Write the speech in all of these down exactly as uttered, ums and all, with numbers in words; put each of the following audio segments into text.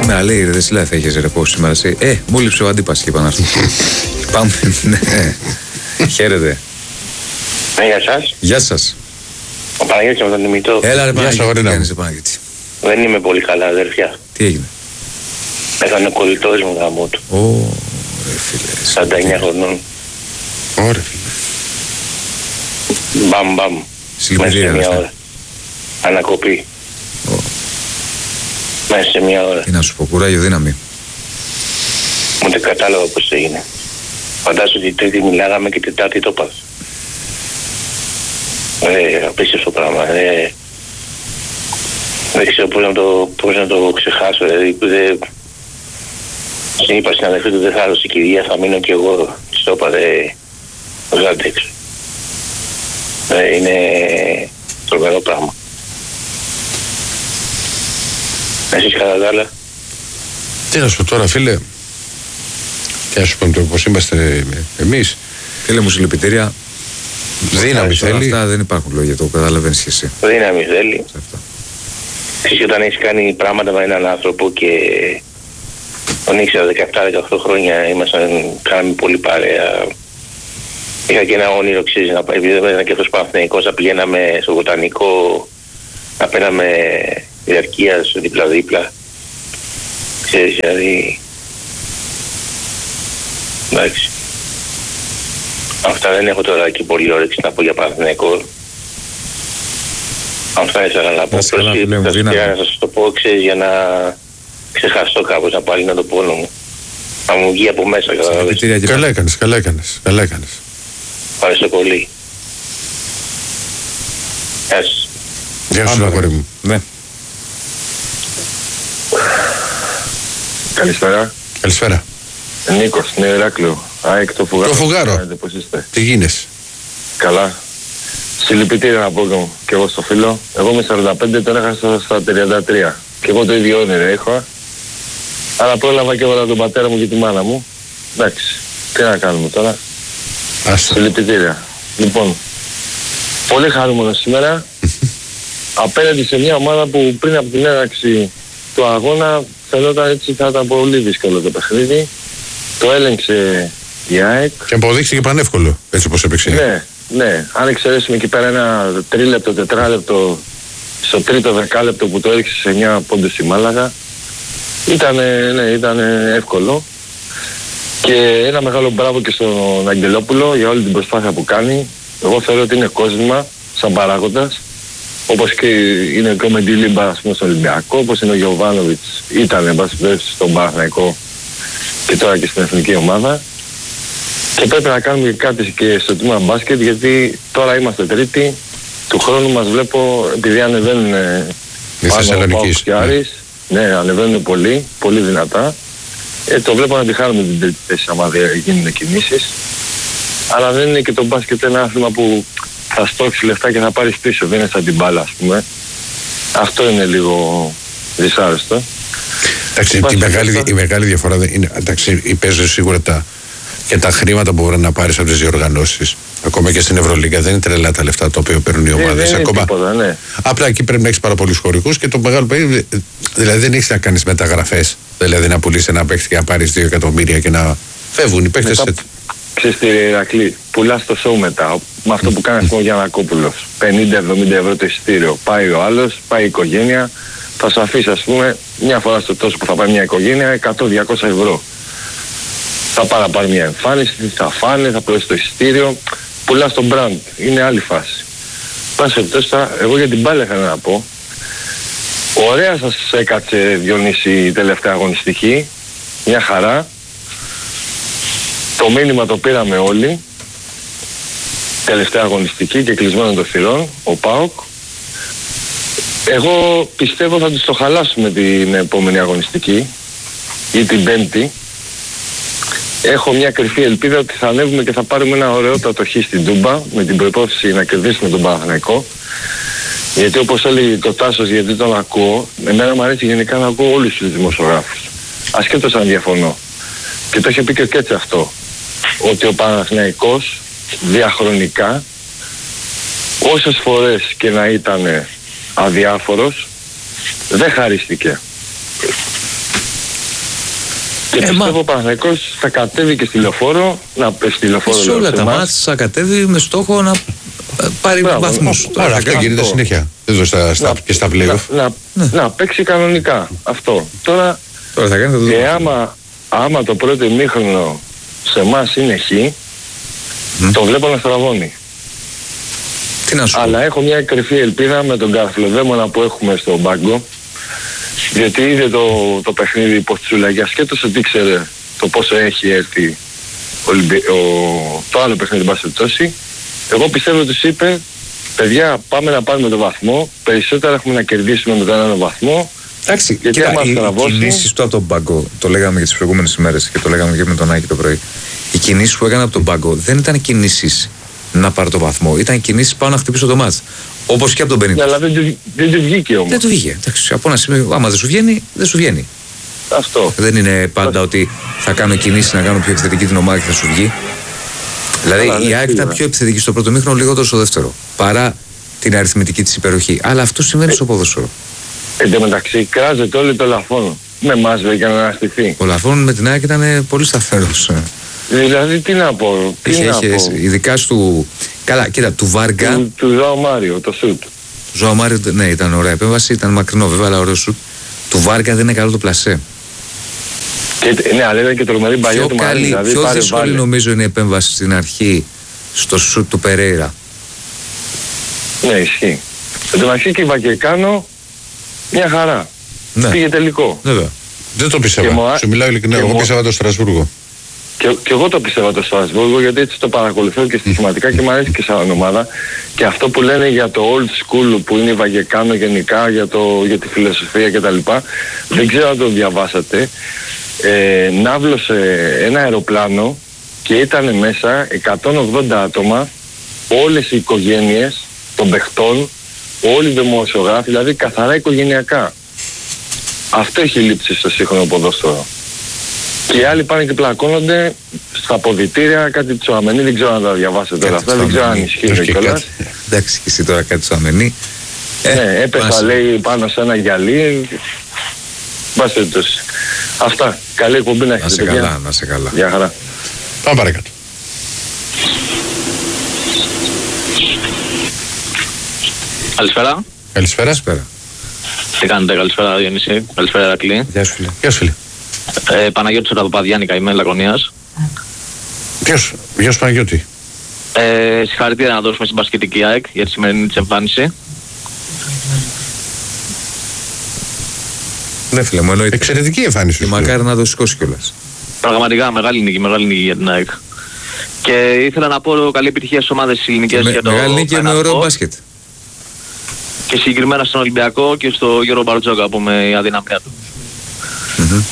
Σήμερα λέει ρε Δεσίλα θα έχεις ρεπό σήμερα. Ε, μου λείψε ο Αντίπας και είπα να έρθει. Πάμε, ναι. Χαίρετε. Ναι, γεια σας. Γεια σας. Ο Παναγιώτης με τον Δημητό. Έλα ρε Γεια σου, Παναγιώτη. Παναγιώτη. Δεν είμαι πολύ καλά, αδερφιά. Τι έγινε? Έκανε ο κολλητός μου γάμο του. Ω, ρε φίλε. σαράντα εννιά χρονών. Ωραία φίλε. Μπαμ μπαμ. Συλληπιτήρια. Μέσα σε μια ώρα. Ανακοπή. Ω. Μέσα σε μια ώρα. Τι να σου πω, κουράγιο, δύναμη. Ούτε κατάλαβα πώς έγινε. Φαντάζομαι ότι τρίτη μιλάγαμε και τετάρτη το πας. Ε, απίστευτο πράγμα. Ε, δεν ξέρω πώς να το, πώς να το ξεχάσω. Δηλαδή, δεν... Συνήπα στην αδερφή του δεν θα έδωσε η κυρία, θα μείνω κι εγώ. Της το είπα, δεν βγάλτε έξω. Ε, είναι τρομερό πράγμα. Εσείς κατά τα άλλα? Τι να σου πω τώρα φίλε. Τι να σου πω τώρα πως είμαστε εμείς. Φίλε μου, συλληπιτήρια. Δύναμη θέλει. Αυτά δεν υπάρχουν λόγια, το καταλαβαίνεις και εσύ. Δύναμη θέλει. Σε αυτά. Ξέρεις, όταν έχεις κάνει πράγματα με έναν άνθρωπο και τον ήξερα δεκαεπτά δεκαοκτώ χρόνια, ήμασταν, κάναμε πολύ παρέα. Είχα και ένα όνειρο, ξέρεις, να πάει, επειδή δεν ήταν και αυτός Παναθηναϊκός, να πηγαίναμε στο βοτανικό, να παίρναμε διαρκείας δίπλα-δίπλα. Ξέρεις, δηλαδή... Εντάξει. Αυτά δεν έχω τώρα και πολύ όρεξη να πω για Παναθηναϊκό. Αυτά ήθελα να πω. Ας καλά, φίλε μου, Θα δύναμη. να σας το πω, ξέρεις, για να ξεχαστώ κάπως, να πάλι να το πόνο μου. Να μου βγει από μέσα. Συλληπιτήρια και Καλά έκανες, καλά έκανες, καλά έκανες. Ευχαριστώ πολύ. Γεια σας. Γεια σου αγόρι μου. Ναι. Καλησπέρα. Καλησπέρα. Νίκος, Νέο Ηράκλειο. ΑΕΚ το Φουγάρο. Το Φουγάρο. Κάνετε, πώς είστε? Τι γίνες? Καλά. Συλληπιτήρια να πω και εγώ στο φίλο. Εγώ με σαράντα πέντε τον έχασα στα τριάντα τρία. Και εγώ το ίδιο όνειρο έχω. Αλλά πρόλαβα και έβαλα τον πατέρα μου και τη μάνα μου. Εντάξει. Τι να κάνουμε τώρα. Άστα. Συλληπιτήρια. Λοιπόν, πολύ χαρούμενο σήμερα. Απέναντι σε μια ομάδα που πριν από την έναρξη του αγώνα φαινόταν έτσι θα ήταν πολύ δύσκολο το παιχνίδι. Το έλεγξε η ΑΕΚ. Και αποδείχθηκε πανεύκολο έτσι όπως έπαιξε. Ναι, ναι. Αν εξαιρέσουμε εκεί πέρα ένα τρίλεπτο, τετράλεπτο, στο τρίτο δεκάλεπτο που το έριξε σε εννιά πόντους στη Μάλαγα, ήταν, ναι, ήταν εύκολο. Και ένα μεγάλο μπράβο και στον Αγγελόπουλο για όλη την προσπάθεια που κάνει. Εγώ θεωρώ ότι είναι κόσμημα σαν παράγοντας. Όπως και είναι και ο Μεντιλίμπα, ας πούμε, στον Ολυμπιακό, όπως είναι ο Γιωβάνοβιτς, ήταν εν πάση περιπτώσει στον Παναθηναϊκό και τώρα και στην εθνική ομάδα. Και πρέπει να κάνουμε κάτι και στο τμήμα μπάσκετ, γιατί τώρα είμαστε τρίτη. Του χρόνου μας βλέπω, επειδή ανεβαίνουν πάνω ο Πάοκ και Άρης, ναι, ανεβαίνουν πολύ, πολύ δυνατά. Ε, το βλέπω να τη χάνουμε την τρίτη θέση άμα γίνουν κινήσεις. Αλλά δεν είναι και το μπάσκετ ένα άθλημα που θα στόξεις λεφτά και θα πάρεις πίσω, δεν είναι σαν την μπάλα, ας πούμε. Αυτό είναι λίγο δυσάρεστο. Εντάξει, η μεγάλη, η μεγάλη διαφορά δεν είναι, εντάξει, παίζουν σίγουρα τα, και τα χρήματα που μπορεί να πάρεις από τις διοργανώσεις. Ακόμα και στην Ευρωλίγκα δεν είναι τρελά τα λεφτά τα οποία παίρνουν οι ομάδες. Ακόμα... Τίποτα, ναι. Απλά εκεί πρέπει να έχεις πάρα πολλούς χωρικούς και το μεγάλο παιδί, δηλαδή δεν έχεις να κάνεις μεταγραφές. Δηλαδή να πουλήσεις ένα παίχτη και να πάρεις δύο εκατομμύρια και να φεύγουν οι παίχτες μετά... έτσι. Ξέρεις τι Ηρακλή, πουλάς το show μετά, με αυτό που κάνει ο Γιαννακόπουλος. πενήντα εβδομήντα ευρώ το εισιτήριο. Πάει ο άλλος, πάει η οικογένεια, θα σου αφήσει ας πούμε μια φορά στο τόσο που θα πάει μια οικογένεια εκατό με διακόσια ευρώ. Θα πάρει να πάρει μια εμφάνιση, θα φάνε, θα πληρώσει το εισιτήριο. Πουλάς το brand, είναι άλλη φάση. Πάση περιπτώσει, εγώ για την μπάλα είχα να πω. Ωραία σας έκατσε Διονύση η τελευταία αγωνιστική. Μια χαρά. Το μήνυμα το πήραμε όλοι. Τελευταία αγωνιστική και κλεισμένο των θυρών, ο ΠΑΟΚ. Εγώ πιστεύω θα τους το χαλάσουμε την επόμενη αγωνιστική ή την πέμπτη. Έχω μια κρυφή ελπίδα ότι θα ανέβουμε και θα πάρουμε ένα ωραιότατο χ στην Τούμπα με την προϋπόθεση να κερδίσουμε τον Παναθηναϊκό. Γιατί όπως έλεγε το Τάσος, γιατί τον ακούω, εμένα μου αρέσει γενικά να ακούω όλους τους δημοσιογράφους. Ασχέτως αν διαφωνώ. Και το είχε πει και ο Κέτσε αυτό. Ότι ο Παναθηναϊκός διαχρονικά όσες φορές και να ήταν αδιάφορος δεν χαρίστηκε. Και Ε, πιστεύω μα- ο Παναθηναϊκός θα κατέβει και στη Λεωφόρο, να πέσει στη Λεωφόρο. Σε λέω, όλα σε τα εμάς. μάτς θα κατέβει με στόχο να ε, πάρει Μπράβο, βαθμούς. μα- Τώρα Άρα θα αυτό κάνει- γίνεται αυτό. συνέχεια. Εδώ στα, στα, και στα playoff. να, να, Ναι. να παίξει κανονικά αυτό. Τώρα, Τώρα θα κάνει, θα το δούμε. ε, άμα, άμα το πρώτο ημίχρονο σε εμάς είναι χ, Μμ. το βλέπω να στραβώνει. Τι να σου πω. Αλλά έχω μια κρυφή ελπίδα με τον καρφλοδαίμονα που έχουμε στον πάγκο, διότι είδε το, το παιχνίδι υπό τη Σουλαγιά, σκέτος ότι ήξερε το πόσο έχει έρθει ο, Ολυμπι- ο, το άλλο παιχνίδι, εν πάση περιπτώσει. Εγώ πιστεύω ότι τους είπε, παιδιά, πάμε να πάρουμε το βαθμό, περισσότερα έχουμε να κερδίσουμε με τον έναν βαθμό. Εντάξει, Γιατί κοίτα, άμα οι, οι στραβώσει- κινήσεις του από τον πάγκο, το λέγαμε και τις προηγούμενες ημέρες και το λέγαμε και με τον Άκη το πρωί. Οι κινήσεις που έκανε από τον πάγκο δεν ήταν κινήσεις να πάρει το βαθμό, ήταν κινήσεις πάνω να χτυπήσω το μάτς. Όπως και από τον Ναι, Μπενίτο. αλλά δεν του, δεν του βγήκε όμως. Δεν του βγήκε. Εντάξει, από ένα σημείο, άμα δεν σου βγαίνει, δεν σου βγαίνει. Αυτό. Δεν είναι πάντα ότι θα κάνω κινήσεις να κάνω πιο επιθετική την ομάδα και θα σου βγει. Δηλαδή Καλά, ναι, η ΑΕΚ ήταν σίγουρα. πιο επιθετική στο πρώτο μήχρονο, λιγότερο στο δεύτερο. Παρά την αριθμητική της υπεροχή. Αλλά αυτό συμβαίνει στο ποδόσφαιρο. Εν τω μεταξύ, κράζεται όλο το λαφόνο. Με εμάς βρήκε να αναστηθεί. Ο Λαφών με την ΑΕΚ ήταν πολύ σταθερός. Δηλαδή, τι να πω, τι Είχε, να είχε, πω. ειδικά του. Καλά, κοίτα, του Βάργα. Του, του Ζωάο Μάριο, το σουτ. Ζωά Μάριο, ναι, ήταν ωραία επέμβαση, ήταν μακρινό βέβαια, αλλά ωραίο σου. Του Βάργα δεν είναι καλό το πλασέ. Και, ναι, αλλά ήταν και τρομερή παλιά Πιο, του Μαρίνη. καλή, Δηλαδή, πιο πάρε δύσκολη βάλε. νομίζω είναι η επέμβαση στην αρχή στο σουτ του Περέιρα. Ναι, ισχύει. Εν τω μεταξύ και η Βακεκάνο, μια χαρά. Ναι, Πήγε τελικό. βέβαια. Δεν το Και πίστευα. μου α- Σου μιλάω ειλικρινά. και Εγώ μου- πίστευα το Στρασβούργο. Και, και εγώ το πιστεύω το Στρασβούργο, γιατί έτσι το παρακολουθώ και στοιχηματικά και μου αρέσει και σαν ομάδα. Και αυτό που λένε για το old school που είναι η Βαγεκάνο γενικά, για, το, για τη φιλοσοφία κτλ. Δεν ξέρω αν το διαβάσατε. Ε, ναύλωσε ένα αεροπλάνο και ήταν μέσα εκατόν ογδόντα άτομα, όλες οι οικογένειες των παιχτών, όλοι οι δημοσιογράφοι, δηλαδή καθαρά οικογενειακά. Αυτό έχει λείψει στο σύγχρονο ποδόσφαιρο. Και οι άλλοι πάνε και πλακώνονται στα αποδυτήρια, κάτι Τσουαμενί, δεν ξέρω αν τα διαβάσετε όλα αυτά, δεν ξέρω αν ισχύει Έχει κιόλας. κάτι. Εντάξει, και εσύ τώρα κάτι σου αμενεί. Ναι, έπεσα μας- λέει πάνω σε ένα γυαλί. Μπας περιπτώσει. Αυτά. Καλή εκπομπή να Να έχετε. σε παιδιά. καλά, να σε καλά. Γεια χαρά. Πάμε παρακάτω. Καλησπέρα. Καλησπέρα. Καλησπέρα. Τι κάνετε, καλησπέρα Διονύση. Καλησπέρα Ερακλή. Γεια σου, φίλε. Γεια σου φίλε. Ε, Παναγιώτης από Παδιάνικα, είμαι Λακωνίας. Ποιος, ποιος Παναγιώτη. Ε, συγχαρητήρια να δώσουμε στην Μπασκετική ΑΕΚ για τη σημερινή της εμφάνιση. Ναι, φίλε μου, εννοείται. Εξαιρετική εμφάνιση. Και σου. μακάρι να το σηκώσει κιόλας. Πραγματικά μεγάλη νίκη, μεγάλη νίκη για την ΑΕΚ. Και ήθελα να πω καλή επιτυχία στις ομάδες της ελληνικές Με, για το μεγάλη νίκη και με Παναθηναϊκό. ωραίο μπάσκετ. Και συγκεκριμένα στον Ολυμπιακό και στο Γιώργο Μπαρτζόκα που με η αδυναμία του. Μμμ.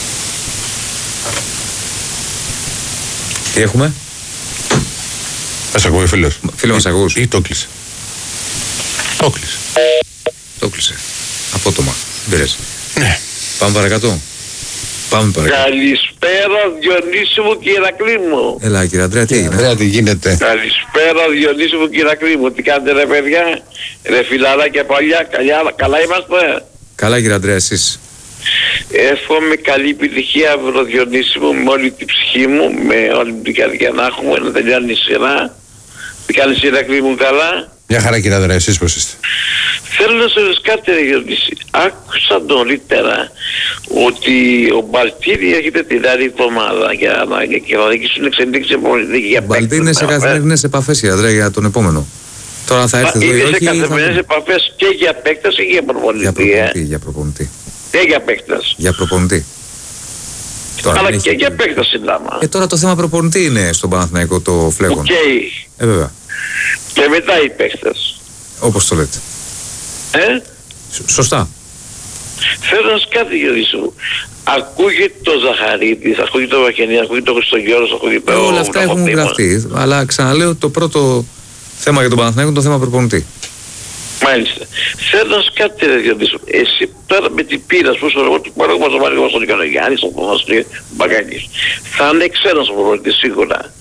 Τι έχουμε, Μας ακούει φίλος. φίλε μας ακούς. Ή το κλείσε. Το κλείσε. Το κλείσε. Απότομα. Δεν πειράζει. Ναι. Πάμε παρακάτω. Πάμε παρακάτω. Καλησπέρα Διονύση μου και Ηρακλή μου. Έλα, κύριε Αντρέα, τι έγινε. Ωραία, τι γίνεται. Καλησπέρα Διονύση μου και Ηρακλή μου. Τι κάνετε ρε παιδιά, ρε φιλαράκια παλιά, καλά, καλά είμαστε. Καλά, κύριε Αντρέα, εσείς. Εύχομαι καλή επιτυχία βρω Διονύση μου με όλη την ψυχή μου, με όλη την καρδιά να έχουμε, να τελειώνει η σειρά. Τι κάνεις Ηρακλή μου καλά. Μια χαρά κύριε Ανδρέα, εσείς πώς είστε. Θέλω να σε ρωτήσω κάτι ρε Διονύση. Άκουσα νωρίτερα ότι ο Μπαλτίνη έρχεται την άλλη εβδομάδα για να και θα δείξουν εξελίξεις για Ο Μπαλτί είναι σε παίκτες, καθημερινές επαφές, κύριε Αντρέα, για τον επόμενο. Τώρα θα έρθει εδώ ή είναι σε όχι. θα καθημερινές δούμε. επαφές και για παίκτες ή για Για προπονητή. ε? προπονητή, για προπονητή. Και για παίκτες. Για προπονητή. Τώρα Αλλά δεν και έχει- για παίκτες συντάμα. Ε, τώρα το θέμα προπονητή είναι στον Παναθηναϊκό το φλέγον. Οκ. Ε, βέβαια. Και μετά οι παίκτες. Όπως το λέτε. Ε? Σ- Σωστά. Θέλω να σου κάτι Γιώργη μου. Ακούγεται το Ζαχαρίτης, ακούγεται το Βαχενή, ακούγεται το Χριστογιώρος, ακούγεται Ε, το όλα αυτά έχουν Βραχοπτήμα. γραφτεί. Αλλά ξαναλέω, το πρώτο θέμα για τον Παναθηναϊκό είναι το θέμα προπονητή. Μάλιστα. Θέλω να σου κάτι ρε Γιώργη μου. Εσύ τώρα με την πείρα σου, στο εγώ του παρόγου μας ο Μάρκος τον Ικανογιάννης, ο Παπαστή, ο Μπαγκάκης. Θα είναι ξένος ο προπονητής σίγουρα.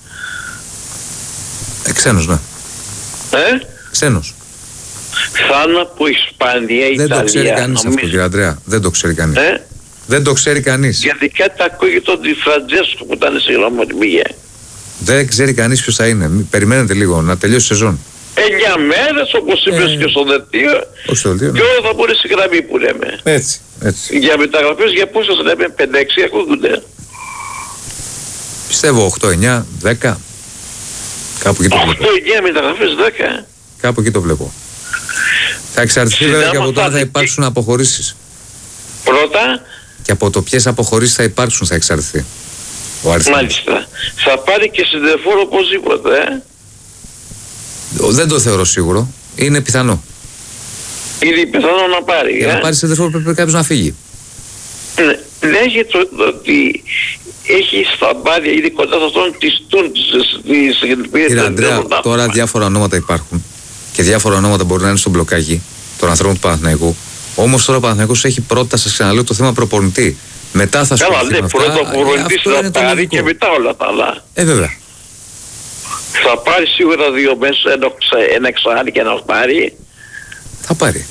Ε, ξένος, ναι. Ε? Ξένος. Θα είναι από Ισπανία, Δεν Ιταλία. το ξέρει κανείς αυτό, νομίζω. κύριε Αντρέα. Δεν το ξέρει κανείς. Ε? Δεν το ξέρει κανείς. Γιατί κάτι ακούγεται ότι Φραντζέσκο που ήταν συγγνώμη ότι πήγε. Δεν ξέρει κανείς ποιος θα είναι. Μη- Περιμένετε λίγο να τελειώσει η σεζόν. Εννιά μέρες όπως είπες Ε, και στο δελτίο. Όχι στο δελτίο, ναι. Και όλα θα μπορεί στη γραμμή που λέμε. Έτσι, έτσι. Για μεταγραφές για πόσες λέμε, πέντε έξι ακούγονται. Πιστεύω οκτώ, εννιά, δέκα. Κάπου εκεί το βλέπω. οκτώ εννιά μεταγραφές, δέκα. Κάπου εκεί το βλέπω. Θα εξαρτηθεί βέβαια και από το αν θα υπάρξουν αποχωρήσεις. Πρώτα, Και από το ποιες αποχωρήσεις θα υπάρξουν θα εξαρτηθεί. Ο αριθμός. μάλιστα, θα πάρει και συνδεφόρο οπωσδήποτε, ε. Δεν το θεωρώ σίγουρο. Είναι πιθανό. Είναι πιθανό να πάρει, Για ε. να πάρει συνδεφόρο πρέπει κάποιος να φύγει. Ναι, λέγεται το, το, ότι έχει στα μπάδια, ήδη κοντά σε αυτόν τις τούντες της... Κύριε Αντρέα, τώρα διάφορα ονόματα υπάρχουν και διάφορα ονόματα μπορεί να είναι στο μπλοκάκι των ανθρώπων του Παναθηναϊκού. Όμως τώρα ο Παναθηναϊκός έχει πρώτα, σας ξαναλέω, το θέμα προπονητή. Μετά θα Καλά, ασχοληθεί ναι, με αυτά. πρώτα Ε, προπονητής αυτό θα είναι το πάρει λογικό. και μετά όλα τα άλλα. Ε, βέβαια. Θα πάρει σίγουρα δύο μέσα, ένα, ξα- ένα εξάρι και ένα οχτάρι. Θα πάρει.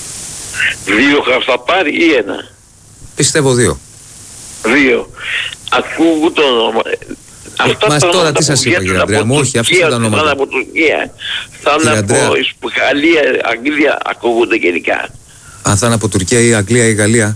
Δύο θα πάρει ή ένα. Πιστεύω δύο. Δύο. Ακούγουν το όνομα. Αυτά Μας τα τώρα ονόματα τι σας που είπα, βγαίνουν κύριε από Αντρέα μου, όχι, Τουρκία, αυτά τα ονόματα. Θα είναι από Τουρκία. Θα Κύριε είναι Αντρέα. από Ισπ- Γαλλία, Αγγλία, ακούγονται γενικά. Αν θα είναι από Τουρκία ή Αγγλία ή Γαλλία.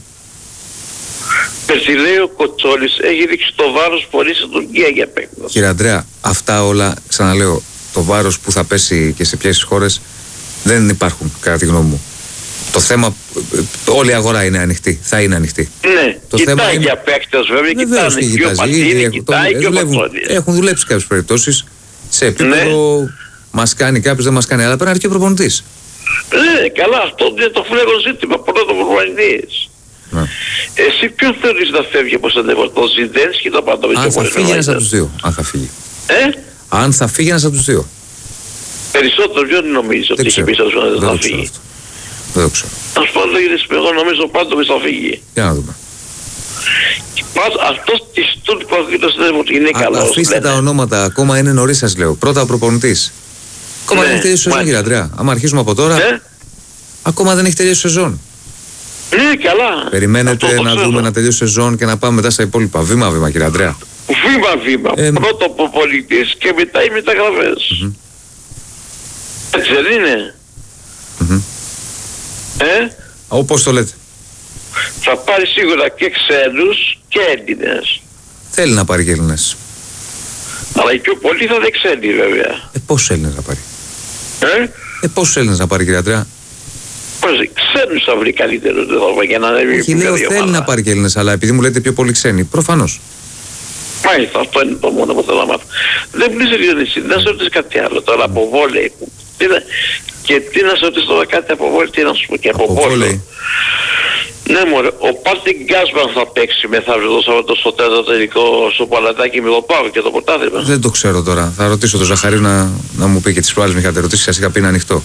Πέρσι λέει ο Κοτσόλης έχει ρίξει το βάρος πολύ στην Τουρκία για παίκτες. Κύριε Αντρέα, αυτά όλα, ξαναλέω, το βάρος που θα πέσει και σε ποιες χώρες δεν υπάρχουν, κατά τη γνώμη μου. Το θέμα, ε, όλη η αγορά είναι ανοιχτή, θα είναι ανοιχτή. Ναι, Το κοιτάει θέμα είναι- για παίκτες βέβαια, Βεβαίως κοιτάνε και και ο κοιτάζει. Ήδη Πατίνη, έχουν- κοιτάει το- και ο δουλεύουν- Κοτσόλης. Έχουν δουλέψει κάποιες περιπτώσεις σε επίπεδο μας κάνει κάποιος, δεν μας κάνει, αλλά πρέπει να έρθει και ο προπονητής. Ναι, καλά, αυτό είναι το φλέγον ζήτημα, πρώτο προπονητής. Ναι. Εσύ ποιον θεωρείς να φεύγει από τον Νεύο, τον Ζιντένς και τον Παντοβίτς? Αν θα φύγει ένας από τους δύο, αν θα φύγει. Ε, Αν θα φύγει ένας από τους δύο. περισσότερο ποιον νομίζεις ότι Δεν έχει ξέρω. πει στον Δεν Ζιντένς το να ξέρω φύγει? αυτό. Δεν το ξέρω. Ας πω το είδες, εγώ νομίζω ο Παντοβίτς θα φύγει. Για να δούμε. Πάντως αυτός της τούτου που ακούγεται στον Νεύο είναι Α, καλός. αφήστε λένε. τα ονόματα, ακόμα είναι νωρίς σας λέω. Πρώτα ο προπονητής. Ακόμα Ναι, δεν έχει τελειώσει η σεζόν, μάλιστα. κύριε Αντρέα. Άμα αρχίσουμε από τώρα, Ε, ακόμα δεν έχει τελειώσει η σεζόν. ναι, καλά. Περιμένετε Αυτό το να ξέρω. δούμε να τελειώσει η σεζόν και να πάμε μετά στα υπόλοιπα. Βήμα-βήμα, κύριε Αντρέα. Βήμα-βήμα. Ε, Πρώτο προπονητής και μετά οι μεταγραφές. Έτσι δεν είναι? Μμμ. Ε, Όπως το λέτε. θα πάρει σίγουρα και ξένους και Έλληνες. Θέλει να πάρει και Έλληνες. Αλλά οι πιο πολλοί θα δεν ξένοι βέβαια. Ε, πόσους Έλληνες να πάρει. Ε, Ε, πόσους Έλληνες να πάρει, κύριε Αντρέα. πώς, ξένους θα βρει καλύτερο δεν θα βρει για να ανέβει. Όχι, η λέω πιο θέλει ομάδα. να πάρει και Έλληνες, αλλά επειδή μου λέτε πιο πολύ ξένοι. Προφανώς. Μάλιστα, αυτό είναι το μόνο που θέλω να μάθω. Δεν μου είσαι Διονύση, να σε ρωτήσω κάτι άλλο τώρα από βόλεϊ. Τι να- Και τι να σε ρωτήσω τώρα κάτι από βόλεϊ, τι να σου πω και από, Από βόλεϊ. βόλεϊ. Ναι μωρέ, ο Πάρτιν Γκάσμαν θα παίξει μεθαύριο το Σαββατό στο τέταρτο τελικό στο Παλατάκι με το Πάο και το πρωτάθλημα. Δεν το ξέρω τώρα. Θα ρωτήσω τον Ζαχαρίου να, να μου πει και τις προάλλες με είχατε ρωτήσει. Σας είχα πει είναι ανοιχτό.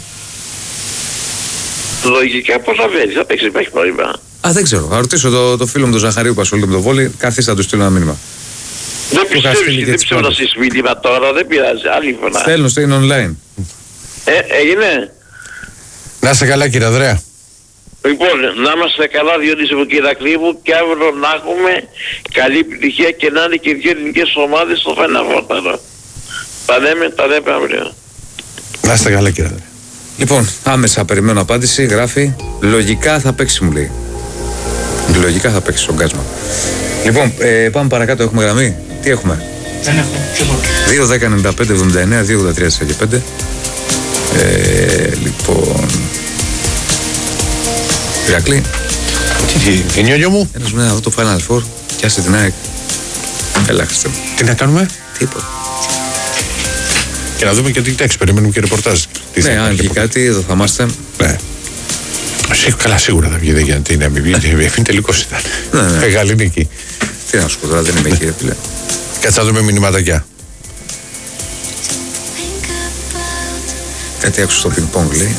Λογικά προλαβαίνει, θα παίξει, υπάρχει πρόβλημα. Α, δεν ξέρω. Θα ρωτήσω το, το φίλο μου τον Ζαχαρίου που ασχολείται με το βόλεϊ. Καθίστε να του στείλω ένα μήνυμα. Δεν είχα στείλει πιστεύεις, και δεν τις πιστεύω να προάλλες. στείλεις μήνυμα τώρα, δεν πειράζει, άλλη φορά. Στέλνω, στέλνω online. Ε, έγινε. Να είστε καλά, κύριε Ανδρέα. Λοιπόν, να είμαστε καλά Διονύση μου και Ηρακλή μου και αύριο να έχουμε καλή επιτυχία και να είναι και δύο ελληνικές ομάδες στο Final Four. Τα λέμε, τα λέμε αύριο. Να είστε καλά, κύριε Ανδρέα. Λοιπόν, άμεσα περιμένω απάντηση. Γράφει. Λογικά θα παίξει, μου λέει. Λογικά θα παίξει στον Γκάσμα. Λοιπόν, ε, πάμε παρακάτω. Έχουμε γραμμή. Τι έχουμε. Δεν έχω. δύο δέκα ενενήντα πέντε εβδομήντα εννέα δύο ογδόντα τρία σαράντα πέντε. Ε, λοιπόν. Ηρακλή, Τι, τι, νιόνιο μου, ένας μου λέει αυτό το Final Four. Πιάσε την ΑΕΚ. Έλα, Χριστέ μου. τι να κάνουμε. Τίποτα. Και να δούμε και τι τέξη, περιμένουμε και ρεπορτάζ. Τι θα Ναι, κάνει, αν βγει λοιπόν. κάτι, εδώ θα είμαστε. Ναι. Σίγουρα, καλά, σίγουρα θα βγει, δεν γιατί να μην βγει. Εφήν τελικός ήταν. Ναι, ναι. Μεγάλη νίκη. Τι να σου πω τώρα, δεν είμαι εκεί, φίλε. Κάτσε να δούμε μηνυματάκια. Κάτι άκουσα στο πινκ-πονγκ, λέει.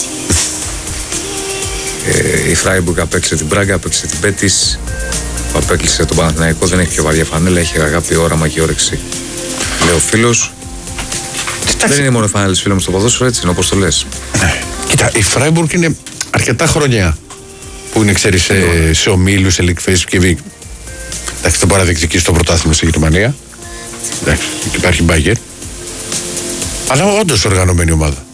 ε, η Φράιμπουργκ απέκλεισε την Μπράγκα, απέκλεισε την Πέτης, που απέκλεισε τον Παναθηναϊκό. Δεν έχει πιο βαριά φανέλα, έχει αγάπη, όραμα και όρεξη. Λέει ο φίλος. Δεν είναι μόνο φανέλες, φίλε μου, στο ποδόσφαιρο, έτσι είναι όπως το λες. Ναι. Κοίτα, η Φράιμπουργκ είναι αρκετά χρόνια που είναι, ξέρει, σε, σε ομίλου, σε league phase και βι. Εντάξει, δεν μπορεί να διεκδικήσει στο πρωτάθλημα στη Γερμανία. Εντάξει, υπάρχει Bayern. Αλλά όντως οργανωμένη ομάδα.